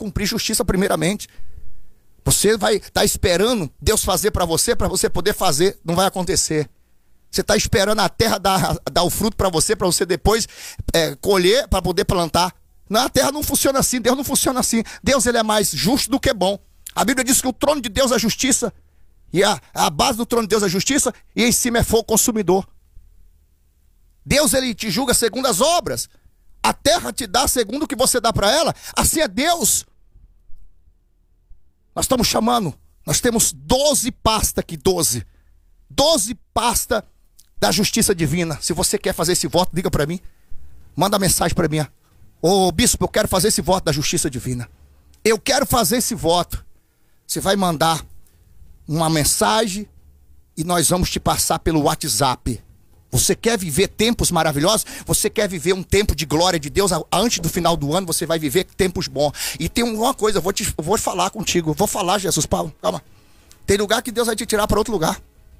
cumprir justiça primeiramente. Você vai estar esperando Deus fazer para você poder fazer, não vai acontecer. Você está esperando a terra dar o fruto para você depois colher, para poder plantar. Não, a terra não funciona assim, Deus não funciona assim. Deus, ele é mais justo do que bom. A Bíblia diz que o trono de Deus é justiça, e a base do trono de Deus é justiça, e em cima é fogo consumidor. Deus, ele te julga segundo as obras. A terra te dá segundo o que você dá para ela. Assim é Deus. Nós estamos chamando, nós temos 12 pastas aqui, 12 pastas da justiça divina. Se você quer fazer esse voto, liga para mim, manda mensagem para mim. Ô bispo, eu quero fazer esse voto da justiça divina. Eu quero fazer esse voto. Você vai mandar uma mensagem e nós vamos te passar pelo WhatsApp. Você quer viver tempos maravilhosos? Você quer viver um tempo de glória de Deus? Antes do final do ano você vai viver tempos bons. E tem uma coisa, eu vou falar contigo. Vou falar, Jesus, Paulo, calma. Tem lugar que Deus vai te tirar para outro lugar.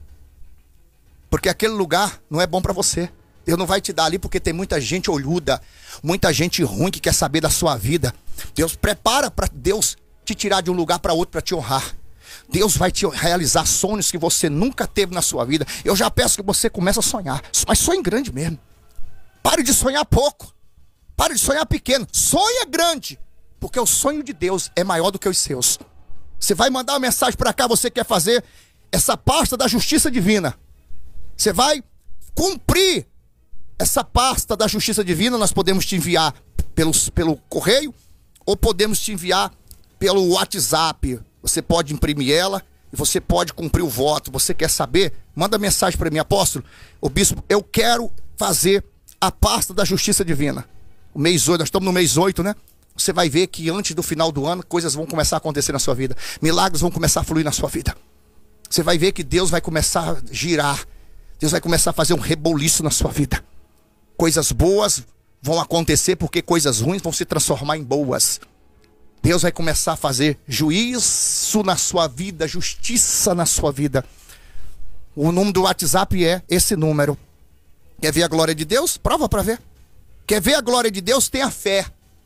Porque aquele lugar não é bom para você. Deus não vai te dar ali porque tem muita gente olhuda, muita gente ruim que quer saber da sua vida. Deus prepara para Deus te tirar de um lugar para outro para te honrar. Deus vai te realizar sonhos que você nunca teve na sua vida. Eu já peço que você comece a sonhar, mas sonhe grande mesmo. Pare de sonhar pouco, pare de sonhar pequeno, sonha grande, porque o sonho de Deus é maior do que os seus. Você vai mandar uma mensagem para cá, você quer fazer essa pasta da justiça divina. Você vai cumprir essa pasta da justiça divina. Nós podemos te enviar pelo correio, ou podemos te enviar pelo WhatsApp. Você pode imprimir ela e você pode cumprir o voto. Você quer saber? Manda mensagem para mim, apóstolo. O bispo, eu quero fazer a pasta da justiça divina. O mês 8, nós estamos no mês 8, né? Você vai ver que antes do final do ano, coisas vão começar a acontecer na sua vida. Milagres vão começar a fluir na sua vida. Você vai ver que Deus vai começar a girar. Deus vai começar a fazer um reboliço na sua vida. Coisas boas vão acontecer porque coisas ruins vão se transformar em boas. Deus vai começar a fazer juízo na sua vida, justiça na sua vida. O número do WhatsApp é esse número. Quer ver a glória de Deus? Prova para ver. Quer ver a glória de Deus? Tenha fé.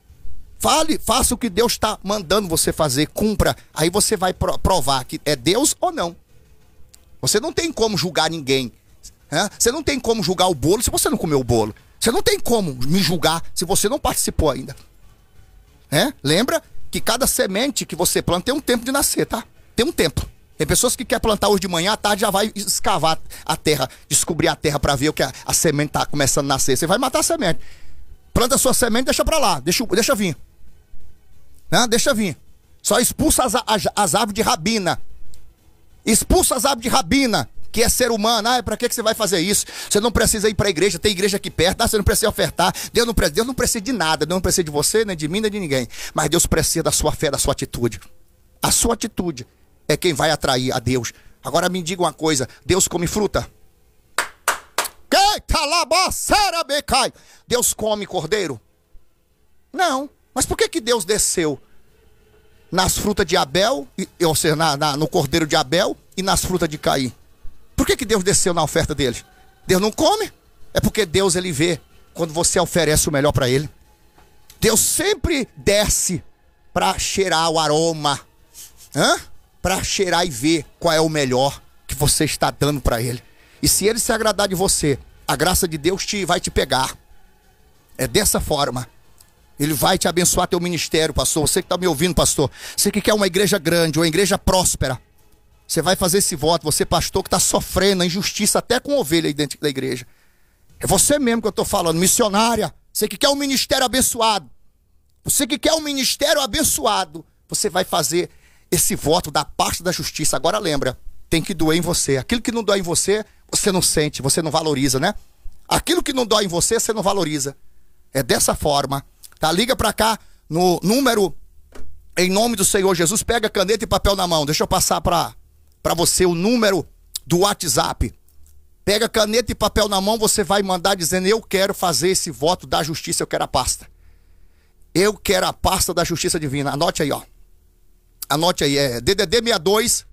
Faça o que Deus está mandando você fazer, cumpra. Aí você vai provar que é Deus ou não. Você não tem como julgar ninguém. Você não tem como julgar o bolo se você não comeu o bolo. Você não tem como me julgar se você não participou ainda. Lembra que cada semente que você planta tem um tempo de nascer, tá? Tem um tempo. Tem pessoas que querem plantar hoje de manhã, à tarde já vai escavar a terra, descobrir a terra para ver o que a semente está começando a nascer. Você vai matar a semente. Planta a sua semente, deixa para lá, deixa vir. Deixa vir. Só expulsa as árvores de rabina. Expulsa as árvores de rabina, que é ser humano. Para que você vai fazer isso? Você não precisa ir para a igreja, tem igreja aqui perto, você não precisa ofertar. Deus não precisa de nada, Deus não precisa de você, nem de mim, nem de ninguém. Mas Deus precisa da sua fé, da sua atitude. A sua atitude é quem vai atrair a Deus. Agora me diga uma coisa, Deus come fruta? Deus come cordeiro? Não. Mas por que Deus desceu nas frutas de Abel, ou seja, no cordeiro de Abel e nas frutas de Caim? Por que Deus desceu na oferta dele? Deus não come? É porque Deus, ele vê quando você oferece o melhor para ele. Deus sempre desce para cheirar o aroma, para cheirar e ver qual é o melhor que você está dando para ele. E se ele se agradar de você, a graça de Deus vai te pegar. É dessa forma. Ele vai te abençoar teu ministério, pastor. Você que está me ouvindo, pastor. Você que quer uma igreja grande, uma igreja próspera. Você vai fazer esse voto. Você, pastor, que está sofrendo a injustiça até com ovelha aí dentro da igreja. É você mesmo que eu estou falando, missionária. Você que quer um ministério abençoado. Você que quer um ministério abençoado. Você vai fazer esse voto da parte da justiça. Agora lembra, tem que doer em você. Aquilo que não dói em você, você não sente, você não valoriza, né? Aquilo que não dói em você, você não valoriza. É dessa forma. Tá? Liga pra cá no número, em nome do Senhor Jesus. Pega caneta e papel na mão. Deixa eu passar pra você o número do WhatsApp. Pega caneta e papel na mão. Você vai mandar dizendo: eu quero fazer esse voto da justiça. Eu quero a pasta. Eu quero a pasta da justiça divina. Anote aí, ó. Anote aí. É DDD 62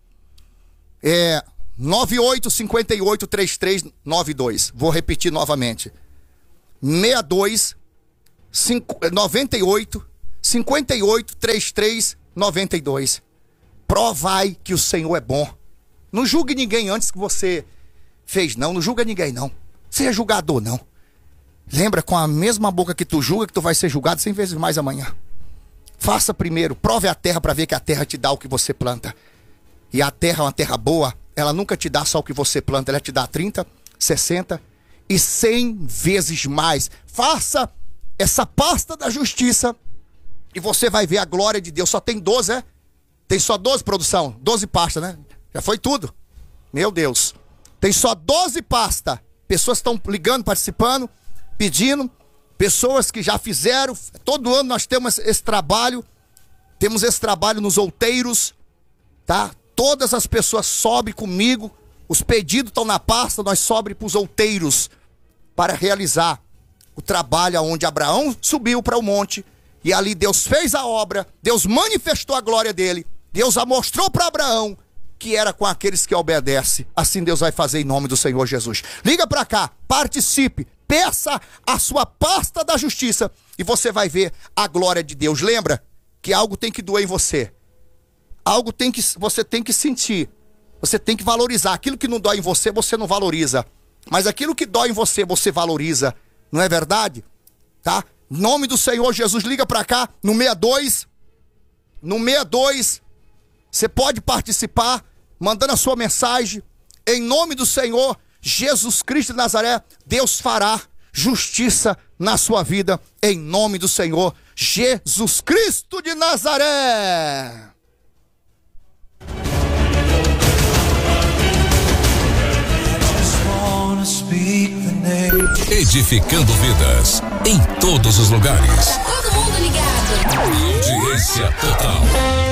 98583392. Vou repetir novamente. 98 583392. Provai que o Senhor é bom. Não julgue ninguém antes que você fez, não. Não julga ninguém, não. Seja julgador, não. Lembra, com a mesma boca que tu julga, que tu vai ser julgado 100 vezes mais amanhã. Faça primeiro, prove a terra para ver que a terra te dá o que você planta. E a terra é uma terra boa, ela nunca te dá só o que você planta, ela te dá 30, 60 e 100 vezes mais. Faça essa pasta da justiça e você vai ver a glória de Deus. Só tem 12, é? Tem só 12, produção? 12 pastas, né? Já foi tudo. Meu Deus. Tem só 12 pastas. Pessoas estão ligando, participando, pedindo. Pessoas que já fizeram. Todo ano nós temos esse trabalho. Temos esse trabalho nos outeiros, tá? Todas as pessoas sobem comigo. Os pedidos estão na pasta, nós sobem para os outeiros para realizar o trabalho onde Abraão subiu para o monte. E ali Deus fez a obra, Deus manifestou a glória dele. Deus a mostrou para Abraão que era com aqueles que obedecem. Assim Deus vai fazer em nome do Senhor Jesus. Liga para cá, participe, peça a sua pasta da justiça e você vai ver a glória de Deus. Lembra que algo tem que doer em você. Você tem que sentir. Você tem que valorizar. Aquilo que não dói em você, você não valoriza. Mas aquilo que dói em você, você valoriza. Não é verdade? Tá? Em nome do Senhor Jesus, liga pra cá no 62. No 62, você pode participar, mandando a sua mensagem. Em nome do Senhor Jesus Cristo de Nazaré, Deus fará justiça na sua vida. Em nome do Senhor Jesus Cristo de Nazaré. Edificando vidas em todos os lugares. Todo mundo ligado. Audiência total.